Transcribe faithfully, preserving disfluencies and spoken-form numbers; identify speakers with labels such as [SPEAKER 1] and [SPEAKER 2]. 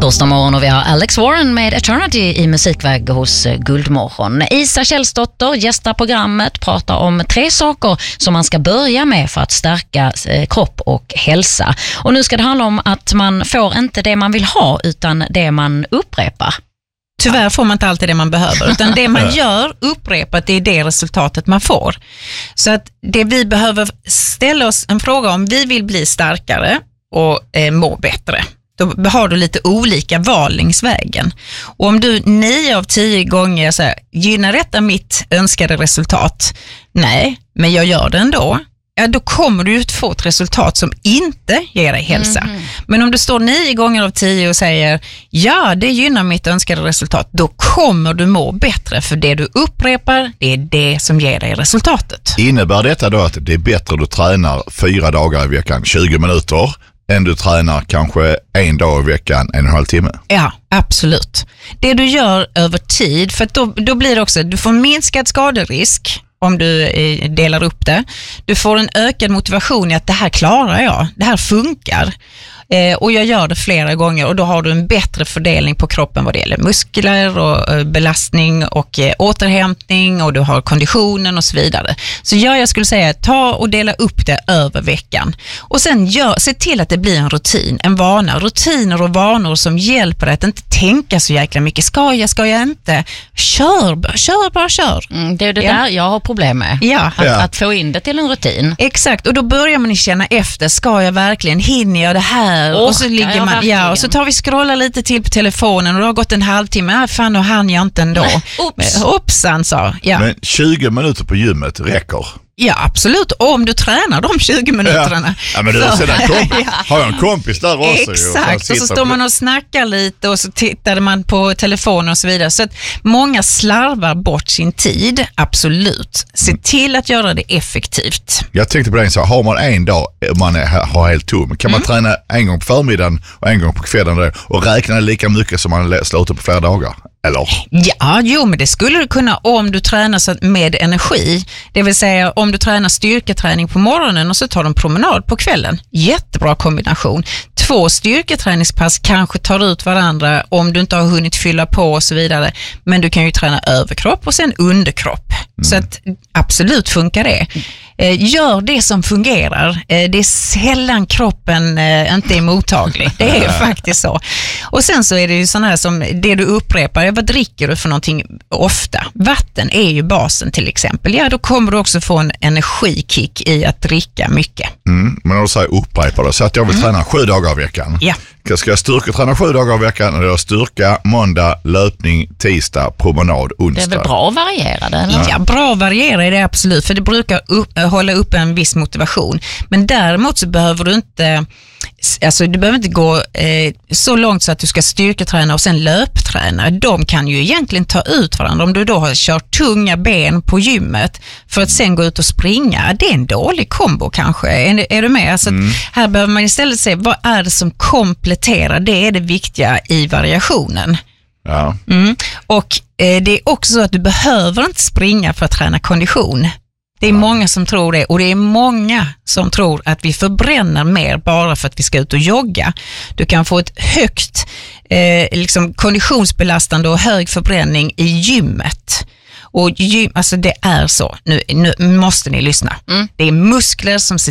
[SPEAKER 1] torsdag morgon och vi har Alex Warren med Eternity i musikväg hos Guldmorgon. Isa Källsdotter gästar programmet, pratar om tre saker som man ska börja med för att stärka kropp och hälsa. Och nu ska det handla om att man får inte det man vill ha utan det man upprepar.
[SPEAKER 2] Tyvärr får man inte alltid det man behöver, utan det man gör upprepat, det är det resultatet man får. Så att det vi behöver ställa oss en fråga om, vi vill bli starkare och eh, må bättre. Då har du lite olika val längs vägen. Och om du nio av tio gånger säger, gynnar detta mitt önskade resultat? Nej, men jag gör det ändå. Ja, då kommer du att få ett resultat som inte ger dig hälsa. Mm. Men om du står nio gånger av tio och säger ja, det gynnar mitt önskade resultat, då kommer du må bättre, för det du upprepar, det är det som ger dig resultatet.
[SPEAKER 3] Innebär detta då att det är bättre att du tränar fyra dagar i veckan, tjugo minuter, än du tränar kanske en dag i veckan, en och en halv timme?
[SPEAKER 2] Ja, absolut. Det du gör över tid, för då, då blir det också, du får minskad skaderisk om du eh, delar upp det. Du får en ökad motivation i att det här klarar jag, det här funkar. Eh, och jag gör det flera gånger, och då har du en bättre fördelning på kroppen vad det gäller muskler och eh, belastning och eh, återhämtning, och du har konditionen och så vidare. Så ja, jag skulle säga ta och dela upp det över veckan. Och sen gör, se till att det blir en rutin, en vana. Rutiner och vanor som hjälper dig att inte tänka så jäkla mycket. Ska jag, ska jag inte? Kör, kör bara kör.
[SPEAKER 1] Mm, det är det
[SPEAKER 2] ja.
[SPEAKER 1] där jag har problem med.
[SPEAKER 2] Ja.
[SPEAKER 1] Att,
[SPEAKER 3] ja.
[SPEAKER 1] att få in det till en rutin.
[SPEAKER 2] Exakt, och då börjar man känna efter, ska jag verkligen, hinner jag det här?
[SPEAKER 1] Orkar
[SPEAKER 2] och så ligger man, ja, och så tar vi scrolla lite till på telefonen och det har gått en halvtimme. Ah, fan, och hann jag inte ändå.
[SPEAKER 1] Oops.
[SPEAKER 2] Hoppsan, sa. Ja.
[SPEAKER 3] Men tjugo minuter på gymmet räcker.
[SPEAKER 2] Ja, absolut. Om du tränar de tjugo minuterna.
[SPEAKER 3] Ja, ja men du har sedan kompis. Har jag en kompis där också?
[SPEAKER 2] Exakt, och så står man och snackar lite och så tittar man på telefonen och så vidare. Så att många slarvar bort sin tid, absolut. Se till att göra det effektivt.
[SPEAKER 3] Jag tänkte på det, så har man en dag man är, har helt tom, kan man mm. träna en gång på förmiddagen och en gång på kvällen där, och räkna lika mycket som man slutar på flera dagar? Eller?
[SPEAKER 2] Ja, jo, men det skulle du kunna om du tränar så med energi. Det vill säga om du tränar styrketräning på morgonen och så tar du en promenad på kvällen. Jättebra kombination. Två styrketräningspass kanske tar ut varandra om du inte har hunnit fylla på och så vidare. Men du kan ju träna överkropp och sen underkropp. Mm. Så att absolut funkar det. Eh, gör det som fungerar. Eh, det är sällan kroppen eh, inte är mottaglig. Det är faktiskt så. Och sen så är det ju sån här som det du upprepar. Vad dricker du för någonting ofta? Vatten är ju basen till exempel. Ja, då kommer du också få en energikick i att dricka mycket.
[SPEAKER 3] Mm, men om du säger upprepa då, så att jag vill mm. träna sju dagar i veckan.
[SPEAKER 2] Ja.
[SPEAKER 3] Ska jag styrka träna sju dagar i veckan, och det är styrka, måndag, löpning, tisdag, promenad, onsdag.
[SPEAKER 1] Det är väl bra att variera det, eller?
[SPEAKER 2] Ja, bra att variera är det absolut, för det brukar upp, hålla upp en viss motivation. Men däremot så behöver du inte, alltså du behöver inte gå eh, så långt så att du ska styrketräna och sen löpträna. De kan ju egentligen ta ut varandra. Om du då har kört tunga ben på gymmet för att sen gå ut och springa, det är en dålig kombo kanske. Är, är du med? Alltså mm. här behöver man istället se, vad är det som kompletterar? Det är det viktiga i variationen.
[SPEAKER 3] Ja.
[SPEAKER 2] Mm. Och eh, det är också så att du behöver inte springa för att träna kondition. Det är många som tror det, och det är många som tror att vi förbränner mer bara för att vi ska ut och jogga. Du kan få ett högt eh, liksom konditionsbelastande och hög förbränning i gymmet. Och gym, alltså det är så. Nu, nu måste ni lyssna. Mm. Det är muskler som